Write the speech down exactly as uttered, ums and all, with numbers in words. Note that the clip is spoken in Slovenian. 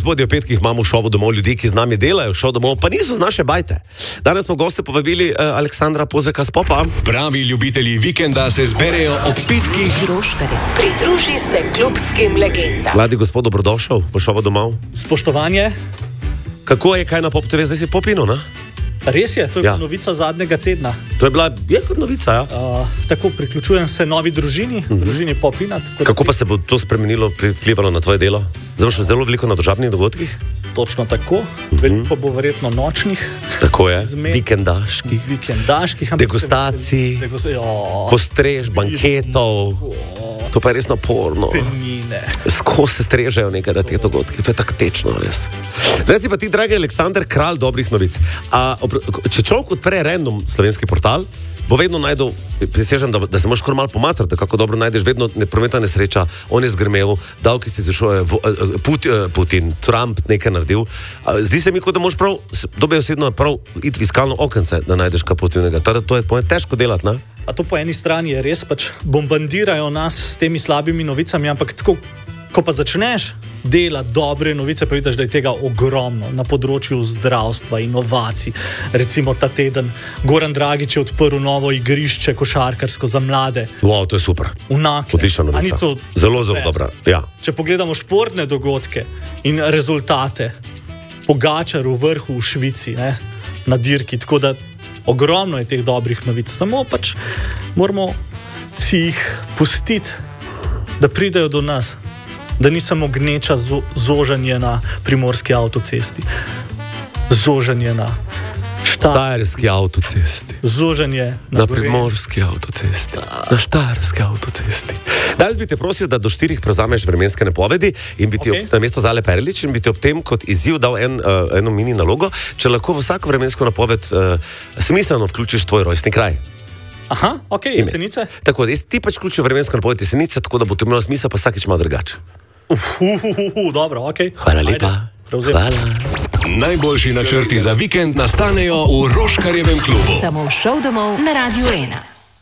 gospodje, v petkih imamo v šovu domov ljudi, ki z nami delajo, šov domov, pa niso z naše bajte. Danes smo goste povabili uh, Aleksandra Pozeka z Popa. Pravi ljubitelji vikenda se zberejo ob petkih. Pridruži se klubskim legendam. Mladi gospod, dobrodošel v šovu domov. Spoštovanje. Kako je, kaj na Pop te ve, zdaj si popino, ne? Res je, to je Ja. novica zadnjega tedna. To je bila, je kot novica, ja. Uh, tako priključujem se novi družini, uh-huh. družini Popina. Tako Kako pa se bo to spremenilo, vplivalo na tvoje delo? Zdaj boš zelo veliko na državnih dogodkih? Točno tako, uh-huh. veliko bo verjetno nočnih. Tako je, Zmed- vikendaških, Vikendaških. ampak degustacij, se- degust- jo, postrež, banketov. To pa je res naporno. penine. Skozi se strežejo nekaj na te dogodke, to je tako tečno, res. Res si pa ti, dragi Aleksander, kralj dobrih novic. A, ob, če človek odpre random slovenski portal, bo vedno najdel, prisežem, da, da se moraš kar malo pomatrati, kako dobro najdeš, vedno ne, prometna nesreča, on je zgrmel, davki si zašel, Putin, Putin, Trump nekaj naredil. A, zdi se mi, kot da moraš prav, dobe osebno prav iti fiskalno okence, da najdeš kaj pozitivnega. Teda, to je po mojem težko delati, ne? A to po eni strani je res, pač bombardirajo nas s temi slabimi novicami, ampak tako, ko pa začneš delati dobre novice, pa vidiš, da je tega ogromno na področju zdravstva, inovacij. Recimo ta teden Goran Dragič je odprl novo igrišče košarkarsko za mlade. Wow, to je super. V Naklem. Odlična novica. A ni to Zelo, zelo best? dobra. Ja. Če pogledamo športne dogodke in rezultate, Pogačar v vrhu v Švici, ne, na dirki, tako da ogromno je teh dobrih novic, samo pač moramo si jih pustiti, da pridejo do nas, da ni samo gneča zo, zožanje na primorski avtocesti, zožanje na štar, Štajerski avtocesti. zožanje na, Na Gorenjski. primorski avtocesti, na štajerski avtocesti. Danes bi te prosil, da do štirih prevzameš vremenske napovedi in bi ti Okay. okay. na mesto Zale Perlič in bi ti ob tem kot izziv dal en, uh, eno mini nalogo, če lahko v vsako vremensko napoved uh, smiselno vključiš tvoj rojstni kraj. Aha, ok, Ime. Jesenice. Tako, jaz ti pač vključil vremensko napoved Jesenice, tako da bo to imelo smisel, pa vsakič malo drugače. Uhuhuhu, dobro, ok. Hvala lepa. Ajde, prevzem. Hvala. Najboljši načrti za vikend nastanejo v Roškarjevem klubu. Samo šov domov na Radiu ena.